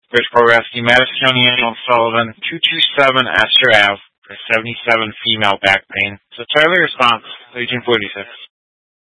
Bridgeport Rescue, Madison County Animal Sullivan, 227 Astor Ave, for 77 female back pain. So Charlie response, Legion 46.